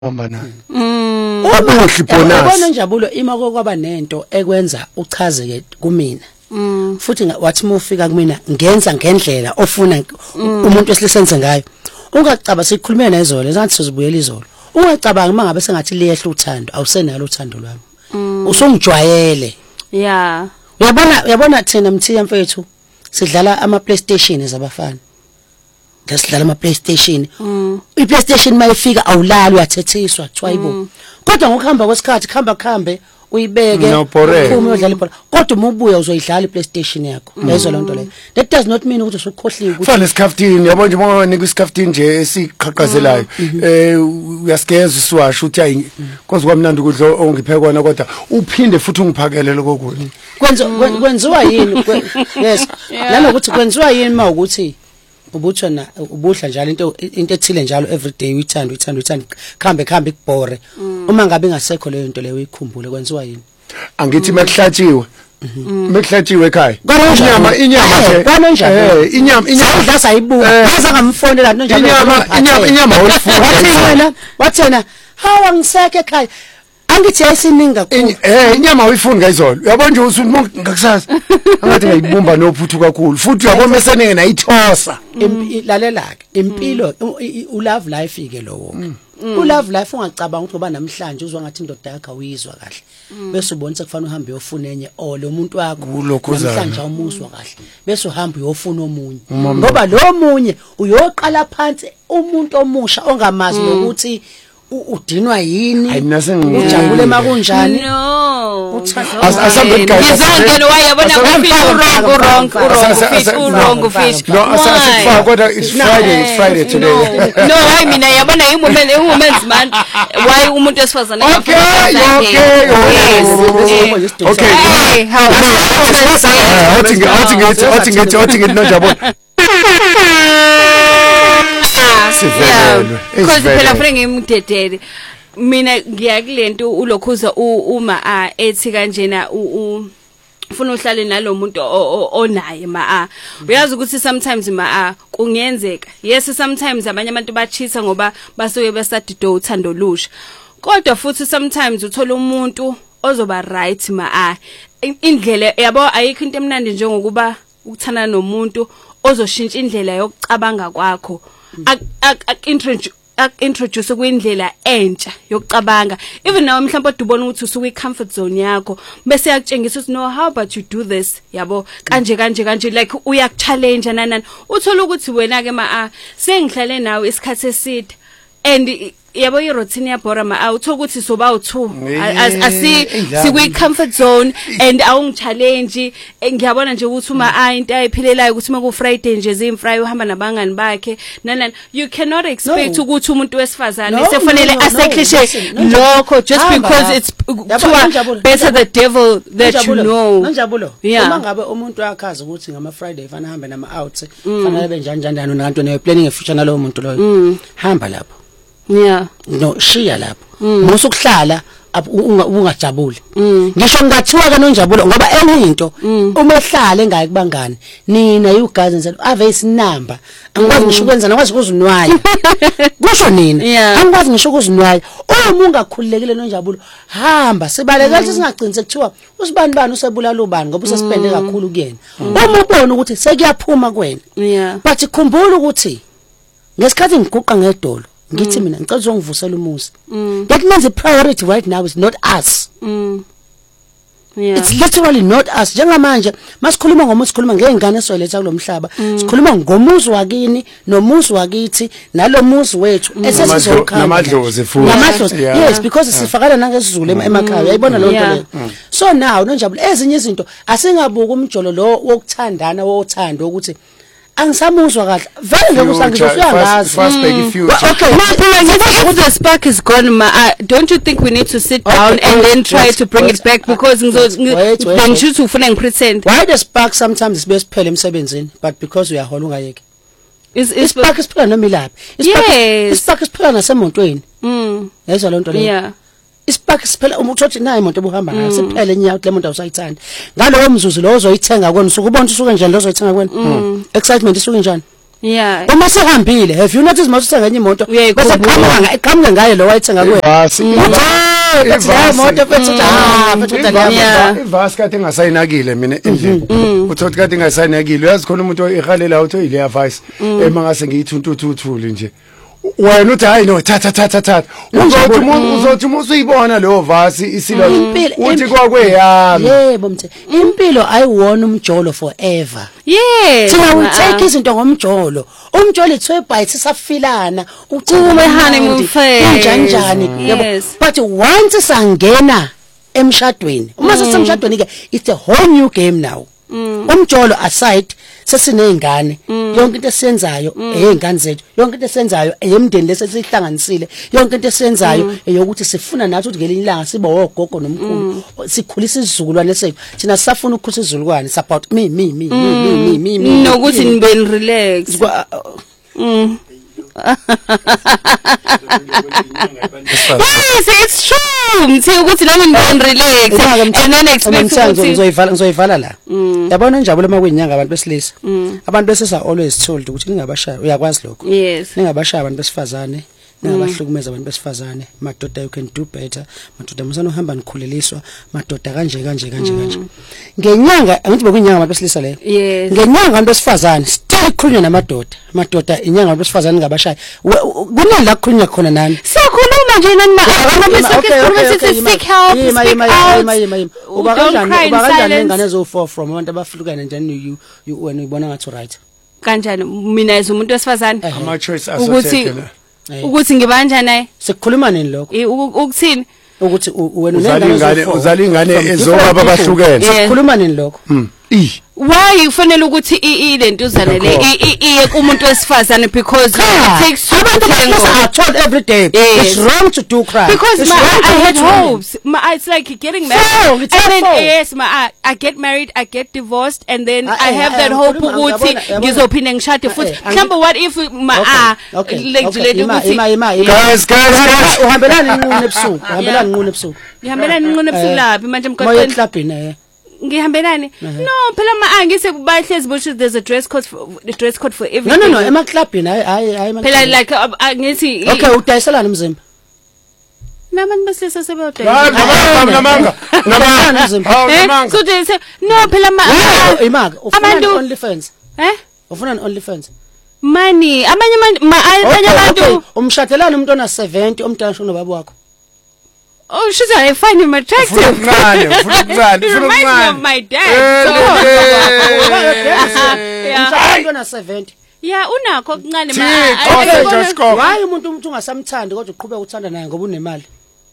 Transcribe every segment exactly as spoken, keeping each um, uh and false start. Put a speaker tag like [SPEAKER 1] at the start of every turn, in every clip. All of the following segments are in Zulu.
[SPEAKER 1] hamba nayo.
[SPEAKER 2] Mm.
[SPEAKER 1] Ubuhle bonus.
[SPEAKER 3] Yabona Njabulo ima kwaba nento ekwenza uchazeke kumina.
[SPEAKER 2] Mm.
[SPEAKER 3] Futhi wathi mufika kumina ngenza ngendlela ofuna umuntu eslisenze ngayo. Ungacaba sikhulume nezolo, ezathi sizibuyela izolo. Ungacabanga mangabe sengathi liyehla uthando, awusenalo uthando lwami. Usungijwayele.
[SPEAKER 2] Yeah.
[SPEAKER 3] Uyabona uyabona thina mthiya mfethu sidlala ama PlayStation zabafana. Ngasidlala ama PlayStation. I PlayStation mayifika awulali uyathethiswa tshwayibo. Kodwa ngokuhamba kwesikhathi khamba khambe uyibeke uphume udlala ibhola. Kodwa umubuya uzoyidlala iPlayStation yakho. Lezo lonto leyo. That does not mean ukuthi usukhohliwe ukuthi
[SPEAKER 1] fana isikhaftini yabo nje uma unika isikhaftini nje esiqhaqhazelayo eh uyasigeza isiwasho uthi ayi konke kwamnandi ukudla ongiphekwana kodwa uphinde futhi ungiphakele lokho kudla.
[SPEAKER 3] Kwenza kwenziwa yini? Yes. Nanokuthi kwenziwa yini mawukuthi ubuthwa na ubudla njalo into into ethile njalo everyday uyithanda uyithanda uyithanda khambe khambe ikubhore uma ngabe ingasekho leyo into leyo uyikhumbule kwenziwa yini?
[SPEAKER 1] Angithi mekuhlatshiwe mekuhlatshiwe ekhaya inyama inyama nje
[SPEAKER 3] eh
[SPEAKER 1] inyama inyama
[SPEAKER 3] idla sayibuka ngaza ngamfonela nto njalo
[SPEAKER 1] inyama inyama inyama oyifuna
[SPEAKER 3] wathena wathena hawa ngiseke ekhaya angithi ayisiningi kakhulu
[SPEAKER 1] eh inyama uyifuna ngayizolo uyabona nje usuthi ngakusasa angathi ngayibumba nophuthu kakhulu futhi uyabona mesenenge nayithosa
[SPEAKER 3] lalela ke impilo ulove life ike lowo ulove life ungacabanga ukuthi ngoba namhlanje uzwa ngathi indoda yakhe uyizwa kahle bese ubona sekufanele uhambe uyofuna enye o lo muntu wakho namhlanje awumuzwa kahle bese uhamba uyofuna omunye ngoba lo omunye uyoqala phansi umuntu omusha ongamazi nokuthi udinwa yini ujabule makunjani
[SPEAKER 2] no
[SPEAKER 1] asambe
[SPEAKER 2] ngizongena wayabona wrong wrong wrong wrong fish
[SPEAKER 1] no asasifaka kodwa it's Friday it's Friday today
[SPEAKER 2] no I mean yabona iwoman women's man why umuntu esifazana
[SPEAKER 1] okay okay okay
[SPEAKER 2] how
[SPEAKER 1] athi athi ngithi athi ngithi athi ngithi nojabona
[SPEAKER 2] sivelwe because phela frenge ngimdedede mina ngiyakulento ulokhuza uma a ethi kanjena ufuna uhlale nalomuntu onaye ma a uyazi ukuthi sometimes ma a kungenzeka yes sometimes abanye abantu bachitha ngoba basuke besadido uthando lusha kodwa futhi sometimes uthola umuntu ozoba right ma a indlela yabo ayikho into emnandi njengokuba ukuthana nomuntu ozoshintsha indlela yokucabanga kwakho ak introduce ak introduce kwindlela entsha yokucabanga even nawe mhlawumbe udubona ukuthi usuke i-comfort zone yakho bese yakutshengisa ukuthi no how about you do this yabo kanje kanje kanje like uyakuchallenge nanani uthola ukuthi wena ke ma sengihlale nawe isikhathi eside and yabo i-routine yabhora ma awuthola ukuthi soba u2 asi sikwi comfort zone and awungichallenge ngiyabona nje ukuthi uma a into ayiphilelayo ukuthi maku Friday nje zimfry uhamba nabangani bakhe nanani you cannot expect ukuthi umuntu wesifazane sefanele aseklishe lokho just because it's better the devil that you know
[SPEAKER 3] Njabulo uma ngabe umuntu akazi ukuthi ngama Friday fana hambe nama out fanele benjani njani nanto ne planning efuture nalo muntu loyo hamba lapho
[SPEAKER 2] yeah
[SPEAKER 3] no shiya lapho musu kuhlala ungajabuli ngisho ngathiwa ka noNjabulo ngoba enye into uma ehlala engayikubangani nina you guys ngisho ave isinamba angikwazi ngisho ukwenza nakwazi ukuzinwaya kusho nina angikwazi ngisho ukuzinwaya uma ungakhululekile noNjabulo hamba sibaleka ukuthi singagcinise kuthiwa usibani bani usebulala ubani ngoba usespende kakhulu kuyena uma ubona ukuthi sekuyaphuma kuwena but khumbula ukuthi ngesikhathi ngiguqa ngedolo ngithi mina ngicela uzongivusela umuzi that means the priority right now is not us
[SPEAKER 2] mm. yeah
[SPEAKER 3] it's literally not us njengamanje masikhuluma ngomuzi sikhuluma ngengane esoletha kulomhlaba sikhuluma ngomuzi wakini nomuzi wakithi nalomuzi wethu esesizokhala
[SPEAKER 1] namadlozi futhi
[SPEAKER 3] namadlozi yes because sifakala nangesizulu emakhaya uyayibona lonto leyo so now noNjabulo ezinye izinto asingabuka umjolo lo wokuthandana wothando ukuthi angisamuzwa kahle vele ngeke usangizwe uyangazi
[SPEAKER 2] okay now the spark is gone ma uh, don't you think we need to sit down okay, and then try wait, to bring wait, it back because ngizosho ufuna ngipretend
[SPEAKER 3] why the spark sometimes best phela emsebenzini but because uyahola ungayeke is is spark is phela noma ilaphi
[SPEAKER 2] yes
[SPEAKER 3] spark is phela nasemontweni
[SPEAKER 2] mm
[SPEAKER 3] yezwa lonto leyo
[SPEAKER 2] yeah
[SPEAKER 3] ispark siphela umuntu othi nayi imoto obuhamba ngayo siphele enyawo le muntu awusayithanda ngalowo mzuzu lo ozoyithenga kwena usukubona usuke njani lo ozoyithenga kwena excitement isuke njani
[SPEAKER 2] Yeah.
[SPEAKER 3] uma sehambile have you noticed mase uthenga enye imoto
[SPEAKER 2] Uyayikhuluma.
[SPEAKER 3] bese qhamuka eqhamuka ngayo lo wayithenga kuwe
[SPEAKER 1] Ivasi.
[SPEAKER 3] Bathi leyo moto fethu ah fethu
[SPEAKER 1] Ivasi-
[SPEAKER 2] Yeah.
[SPEAKER 1] ivasi kade engasayinakile mina endlini uthothi kade engasayinakile uyazi khona umuntu ihalela uthi ile advice emangase ngiyithuntuthuli nje wena uthi hayi no thatha thatha thatha uzothi umuntu uzothi usuyibona leyo vasi isilo
[SPEAKER 3] Impilo-
[SPEAKER 1] uthi
[SPEAKER 3] imp-
[SPEAKER 1] kwakweyami
[SPEAKER 3] yebo mthe impilo ayiwona umjolo forever
[SPEAKER 2] Yes.
[SPEAKER 3] thina we
[SPEAKER 2] ma-
[SPEAKER 3] take izinto ngomjolo umjolo ithwe bite sisafilana
[SPEAKER 2] Kume honeymoon phase.
[SPEAKER 3] njani njani yebo
[SPEAKER 2] Yes.
[SPEAKER 3] but once sangena emshadweni uma sesemshadweni ke it's a whole new game now umjolo aside sesinezingane yonke into esiyenzayo eyengane zethu yonke into esiyenzayo eyemndeni lesesihlanganisile yonke into esiyenzayo eyokuthi sifuna nathi ukuthi ngelinye ilanga sibe ogogo nomkhulu sikhulisa isizukulwane sethu thina sisafuna ukukhulisa isizukulwane it's about me me me me me me me
[SPEAKER 2] Nokuthi nibe relax.
[SPEAKER 3] Kwa-
[SPEAKER 2] Yes, it's true. Mthi ukuthi nami nibe relax and then expect
[SPEAKER 3] ukuthi
[SPEAKER 2] ukuthi
[SPEAKER 3] ngizoyivala ngizoyivala la yabona injabulo makwenyanga abantu besilisa abantu besisa always told ukuthi ningabashaya uyakwazi lokho
[SPEAKER 2] yes.
[SPEAKER 3] ningabashaya abantu besifazane ningabahlukumeza abantu besifazane madoda you can do better madoda musana uhamba nikhuleliswa madoda kanje kanje kanje kanje ngenyanga angithi bekwinyanga abantu besilisa leyo
[SPEAKER 2] Yes.
[SPEAKER 3] ngenyanga abantu besifazane still khulunywa namadoda madoda inyanga abantu besifazane ngabashaya kunani la khulunywa khona nani
[SPEAKER 2] Siyakhuluma nje nani ma ngoba sikhuluma sithi seek help, speak out.
[SPEAKER 3] uba
[SPEAKER 2] Don't
[SPEAKER 3] kanjani
[SPEAKER 2] cry in
[SPEAKER 3] uba kanjani
[SPEAKER 2] silence.
[SPEAKER 3] ingane zo four from abantu abahlukene and then you you wena uyibona ngathi right
[SPEAKER 2] Kanjani mina as umuntu wesifazane
[SPEAKER 1] ama choice
[SPEAKER 2] ukuthi
[SPEAKER 1] asothekela
[SPEAKER 2] ukuthi ngibanja naye
[SPEAKER 3] sikukhuluma nini lokho
[SPEAKER 2] I- u- ukuthini
[SPEAKER 3] ukuthi u- wena
[SPEAKER 1] uzala
[SPEAKER 3] unengane
[SPEAKER 1] ingane
[SPEAKER 3] zo four
[SPEAKER 1] uzala ingane
[SPEAKER 3] from
[SPEAKER 1] ezobaba
[SPEAKER 3] different people.
[SPEAKER 1] bahlukene
[SPEAKER 2] Yeah.
[SPEAKER 3] Sikhuluma nini lokho
[SPEAKER 1] i
[SPEAKER 2] why kufanele ukuthi i- ilentuzana le i- i- iye kumuntu wesifazane because it takes two to
[SPEAKER 3] abantu
[SPEAKER 2] tango.
[SPEAKER 3] are told every day
[SPEAKER 2] Yes.
[SPEAKER 3] it's wrong to do crime
[SPEAKER 2] Because
[SPEAKER 3] It's
[SPEAKER 2] my,
[SPEAKER 3] wrong
[SPEAKER 2] I,
[SPEAKER 3] to
[SPEAKER 2] I had
[SPEAKER 3] hate women.
[SPEAKER 2] hopes. My, it's like getting
[SPEAKER 3] So,
[SPEAKER 2] married.
[SPEAKER 3] it's
[SPEAKER 2] and
[SPEAKER 3] your
[SPEAKER 2] then,
[SPEAKER 3] fault.
[SPEAKER 2] yes, my, I, I get married, I get divorced, and then
[SPEAKER 3] Ah,
[SPEAKER 2] I
[SPEAKER 3] eh,
[SPEAKER 2] have
[SPEAKER 3] eh,
[SPEAKER 2] that hope
[SPEAKER 3] ukhuluma,
[SPEAKER 2] ukuthi
[SPEAKER 3] uyabona, uyabona.
[SPEAKER 2] ngizophinde ngishade
[SPEAKER 3] Ah,
[SPEAKER 2] futhi.
[SPEAKER 3] eh, angi-
[SPEAKER 2] Mhlawumbe what if my
[SPEAKER 3] Okay,
[SPEAKER 2] ah
[SPEAKER 3] okay,
[SPEAKER 2] like
[SPEAKER 3] okay.
[SPEAKER 2] lento
[SPEAKER 3] Ima-
[SPEAKER 2] ukuthi
[SPEAKER 3] ima- ima- ima.
[SPEAKER 1] guys guys guys
[SPEAKER 3] uhambelana inqunu ebusuku uhambelana inqunu ebusuku
[SPEAKER 2] ngihambelana inqono ebusuku laphi manje
[SPEAKER 3] moya
[SPEAKER 2] emgaqweni
[SPEAKER 3] clubini eh
[SPEAKER 2] ngihambelani no phela ma angise bahlezi busho there's a dress code for a dress code for
[SPEAKER 3] no
[SPEAKER 2] everything.
[SPEAKER 3] no no ema clubini hayi hayi hayi ema
[SPEAKER 2] phela
[SPEAKER 3] clubini.
[SPEAKER 2] like uh, uh, ngithi
[SPEAKER 3] okay udayiselana umzimba
[SPEAKER 2] nabantu besilisa sebeyodwa
[SPEAKER 1] namanga namanga namanga
[SPEAKER 3] umzimba
[SPEAKER 1] hawu
[SPEAKER 2] eh
[SPEAKER 1] namanga
[SPEAKER 2] so they say no phela ma
[SPEAKER 3] Wow, imaka ufuna
[SPEAKER 2] Abantu-
[SPEAKER 3] only fans
[SPEAKER 2] eh
[SPEAKER 3] ufuna only fans
[SPEAKER 2] money abanye abantu ma- abanye abantu
[SPEAKER 3] umshadelana umuntu ona seventy omdala shona baba wakho
[SPEAKER 2] oh should I find him attractive
[SPEAKER 1] ufuna ukuncane ufuna ukuncane
[SPEAKER 2] He
[SPEAKER 1] ufuna
[SPEAKER 2] reminds me of
[SPEAKER 1] ukuncane
[SPEAKER 2] my dad
[SPEAKER 1] Eh,
[SPEAKER 2] so
[SPEAKER 1] eh,
[SPEAKER 3] umshadela umuntu ona seventy
[SPEAKER 2] yeah unakho okuncane ma
[SPEAKER 1] Thixo,
[SPEAKER 2] I- I- I-
[SPEAKER 1] Just go.
[SPEAKER 3] why umuntu umuntu ungasamthandi kodwa uqhubeka uthanda naye ngoba unemali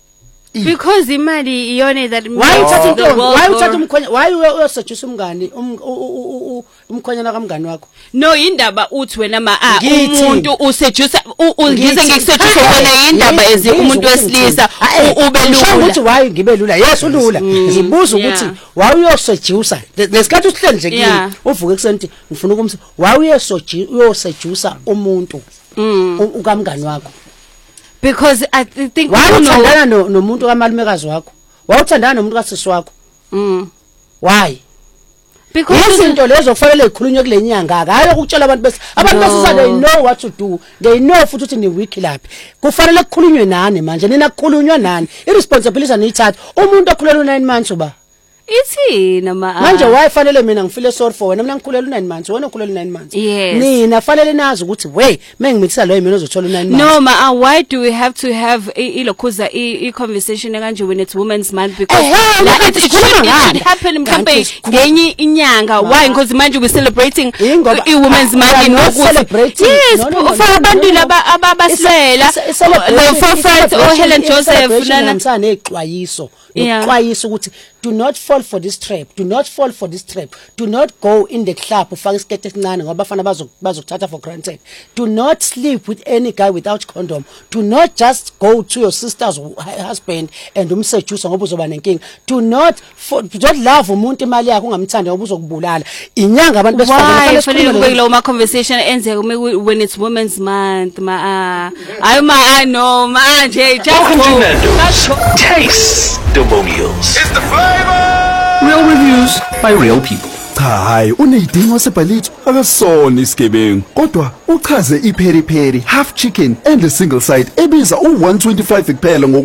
[SPEAKER 2] because imali iyona that
[SPEAKER 3] why
[SPEAKER 2] makes
[SPEAKER 3] uthatha
[SPEAKER 2] the
[SPEAKER 3] intombi
[SPEAKER 2] world
[SPEAKER 3] why
[SPEAKER 2] go-
[SPEAKER 3] uthatha umkhwenya why uyoseduce umngani um- u- u- u- u- umkhwenyana kamngani wakho
[SPEAKER 2] no indaba uthi wena ma ah
[SPEAKER 3] Ngithi.
[SPEAKER 2] umuntu useduce ngize
[SPEAKER 3] Ngithi,
[SPEAKER 2] ngikuseduce
[SPEAKER 3] ah,
[SPEAKER 2] wena indaba
[SPEAKER 3] ngithi,
[SPEAKER 2] ezi umuntu
[SPEAKER 3] ngizwa ukuthi
[SPEAKER 2] wesilisa
[SPEAKER 3] ngithini.
[SPEAKER 2] u- ube
[SPEAKER 3] Ngisho ukuthi
[SPEAKER 2] lula
[SPEAKER 3] why ngibe lula yes ulula ngibuza ukuthi
[SPEAKER 2] yeah.
[SPEAKER 3] why uyoseduce lesikhathi usihleli nje kimi
[SPEAKER 2] Yeah.
[SPEAKER 3] uvuke kusenti ngifuna ukumsa why uyoseduce uyoseduce umuntu u- ukamngani wakho
[SPEAKER 2] because I th- think
[SPEAKER 3] why
[SPEAKER 2] you know
[SPEAKER 3] uthandana no- nomuntu kamalumekazi wakho why uthandana nomuntu kasisi wakho
[SPEAKER 2] mm
[SPEAKER 3] why
[SPEAKER 2] because
[SPEAKER 3] izinto lezo kufanele ikhulunywe kule nyanga akayo ukutshela abantu bese abantu
[SPEAKER 2] No.
[SPEAKER 3] besisa they know what to do they know futhi ukuthi ni weak laphi kufanele kukhulunywe nani manje nina kukhulunywa nani irresponsibility aniyithatha umuntu okhulelwe nine months uba
[SPEAKER 2] ithina ma
[SPEAKER 3] manje why fanele mina ngifile sorry for wena mina ngikhulelwe nine months wena ukhulelwe nine months
[SPEAKER 2] Yes.
[SPEAKER 3] nina fanele nazi ukuthi wey mengimithisa loyo mina uzothola nine months
[SPEAKER 2] no ma uh, why do we have to have i- ilokhuza i, i conversation kanje when it's women's month because
[SPEAKER 3] Ehhe,
[SPEAKER 2] la,
[SPEAKER 3] kanti
[SPEAKER 2] it, it,
[SPEAKER 3] sikhuluma
[SPEAKER 2] should, it
[SPEAKER 3] ngani?
[SPEAKER 2] should happen mhlambe
[SPEAKER 3] Kanti sikhuluma-
[SPEAKER 2] ngenye inyanga why because manje we celebrating
[SPEAKER 3] Ingoba-
[SPEAKER 2] i women's
[SPEAKER 3] we
[SPEAKER 2] month
[SPEAKER 3] are
[SPEAKER 2] in
[SPEAKER 3] not
[SPEAKER 2] ukuthi
[SPEAKER 3] celebrating.
[SPEAKER 2] yes
[SPEAKER 3] No, no, no,
[SPEAKER 2] for
[SPEAKER 3] no,
[SPEAKER 2] abantu
[SPEAKER 3] no, no.
[SPEAKER 2] laba ababaswela
[SPEAKER 3] It's a- it's a celebration-
[SPEAKER 2] the forefront
[SPEAKER 3] it's a
[SPEAKER 2] or Helen
[SPEAKER 3] celebration- it's a
[SPEAKER 2] Joseph
[SPEAKER 3] celebration
[SPEAKER 2] nana
[SPEAKER 3] ehambisana nexwayiso
[SPEAKER 2] Yeah.
[SPEAKER 3] nokuxwayisa ukuthi do not fall for this trap do not fall for this trap do not go in the club ufake isikete esincane ngoba abafana bazo bazokuthatha for granted do not sleep with any guy without condom do not just go to your sister's hu- husband and umseduce ngoba uzoba nenkinga do not for, do not love umuntu imali yakhe ungamthandi ngoba uzokubulala inyanga abantu besifazane
[SPEAKER 2] why
[SPEAKER 3] kufanele
[SPEAKER 2] fanele
[SPEAKER 3] sikhulume
[SPEAKER 2] kube lawo ma conversation enzeka me- when it's women's month ma ah ayi ma ah, no manje just go Just go.
[SPEAKER 4] Taste Domonials.
[SPEAKER 5] It's the flavor.
[SPEAKER 4] Real reviews by real people. Cha hayi uneyidingo wasebhalitho akasona isigebengu kodwa uchaze iPeri Peri half chicken and a single side ebiza u one twenty-five kuphela ngo